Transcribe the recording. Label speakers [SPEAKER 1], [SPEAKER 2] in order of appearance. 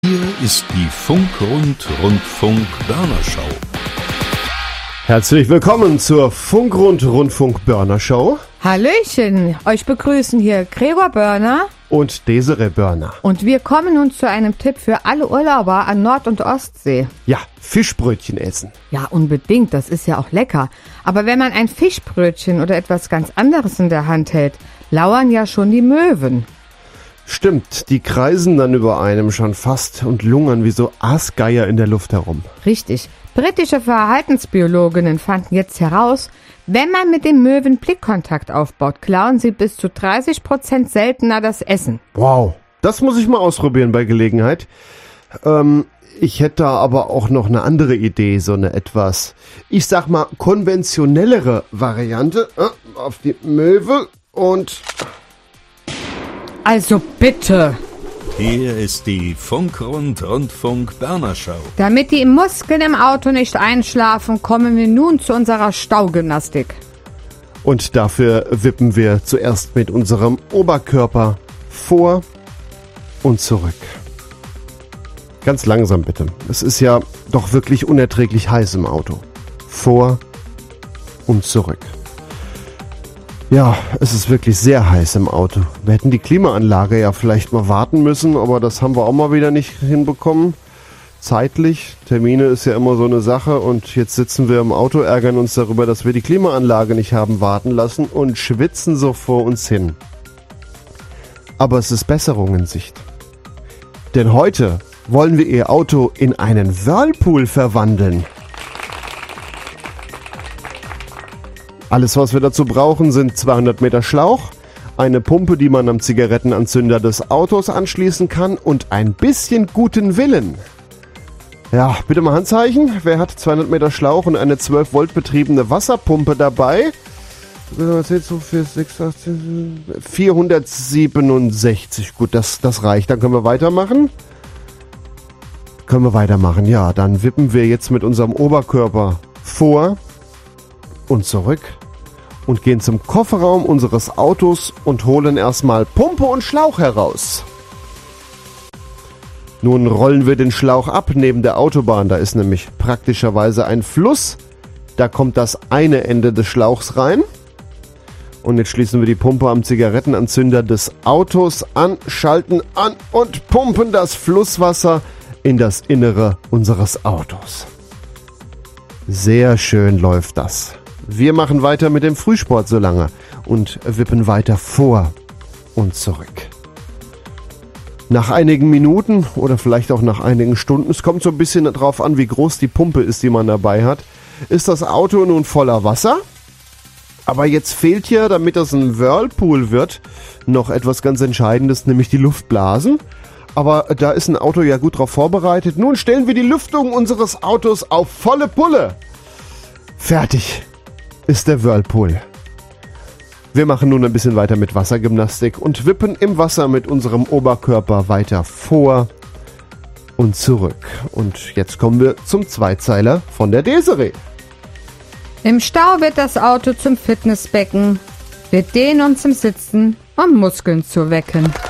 [SPEAKER 1] Hier ist die Funk-Rund-Rundfunk-Börner-Show.
[SPEAKER 2] Herzlich willkommen zur Funk-Rund-Rundfunk-Börner-Show.
[SPEAKER 3] Hallöchen, euch begrüßen hier Gregor Börner
[SPEAKER 2] und Desiree Börner.
[SPEAKER 3] Und wir kommen nun zu einem Tipp für alle Urlauber an Nord- und Ostsee.
[SPEAKER 2] Ja, Fischbrötchen essen.
[SPEAKER 3] Ja, unbedingt, das ist ja auch lecker. Aber wenn man ein Fischbrötchen oder etwas ganz anderes in der Hand hält, lauern ja schon die Möwen.
[SPEAKER 2] Stimmt, die kreisen dann über einem schon fast und lungern wie so Aasgeier in der Luft herum.
[SPEAKER 3] Richtig. Britische Verhaltensbiologinnen fanden jetzt heraus, wenn man mit den Möwen Blickkontakt aufbaut, klauen sie bis zu 30% seltener das Essen.
[SPEAKER 2] Wow, das muss ich mal ausprobieren bei Gelegenheit. Ich hätte da aber auch noch eine andere Idee, so eine etwas, ich sag mal, konventionellere Variante. Auf die Möwe und...
[SPEAKER 3] Also bitte.
[SPEAKER 1] Hier ist die Funk-Rund-Rundfunk-Börner-Show.
[SPEAKER 3] Damit die Muskeln im Auto nicht einschlafen, kommen wir nun zu unserer Staugymnastik.
[SPEAKER 2] Und dafür wippen wir zuerst mit unserem Oberkörper vor und zurück. Ganz langsam bitte. Es ist ja doch wirklich unerträglich heiß im Auto. Vor und zurück. Ja, es ist wirklich sehr heiß im Auto. Wir hätten die Klimaanlage ja vielleicht mal warten müssen, aber das haben wir auch mal wieder nicht hinbekommen. Zeitlich, Termine ist ja immer so eine Sache und jetzt sitzen wir im Auto, ärgern uns darüber, dass wir die Klimaanlage nicht haben warten lassen und schwitzen so vor uns hin. Aber es ist Besserung in Sicht. Denn heute wollen wir Ihr Auto in einen Whirlpool verwandeln. Alles, was wir dazu brauchen, sind 200 Meter Schlauch, eine Pumpe, die man am Zigarettenanzünder des Autos anschließen kann und ein bisschen guten Willen. Ja, bitte mal Handzeichen. Wer hat 200 Meter Schlauch und eine 12 Volt betriebene Wasserpumpe dabei? 467. Gut, das reicht. Dann können wir weitermachen. Ja, dann wippen wir jetzt mit unserem Oberkörper vor und zurück und gehen zum Kofferraum unseres Autos und holen erstmal Pumpe und Schlauch heraus. Nun rollen wir den Schlauch ab neben der Autobahn. Da ist nämlich praktischerweise ein Fluss. Da kommt das eine Ende des Schlauchs rein. Und jetzt schließen wir die Pumpe am Zigarettenanzünder des Autos an, schalten an und pumpen das Flusswasser in das Innere unseres Autos. Sehr schön läuft das. Wir machen weiter mit dem Frühsport so lange und wippen weiter vor und zurück. Nach einigen Minuten oder vielleicht auch nach einigen Stunden, es kommt so ein bisschen darauf an, wie groß die Pumpe ist, die man dabei hat, ist das Auto nun voller Wasser. Aber jetzt fehlt hier, damit das ein Whirlpool wird, noch etwas ganz Entscheidendes, nämlich die Luftblasen. Aber da ist ein Auto ja gut drauf vorbereitet. Nun stellen wir die Lüftung unseres Autos auf volle Pulle. Fertig ist der Whirlpool. Wir machen nun ein bisschen weiter mit Wassergymnastik und wippen im Wasser mit unserem Oberkörper weiter vor und zurück. Und jetzt kommen wir zum Zweizeiler von der Desiree.
[SPEAKER 3] Im Stau wird das Auto zum Fitnessbecken. Wir dehnen uns im Sitzen, um Muskeln zu wecken.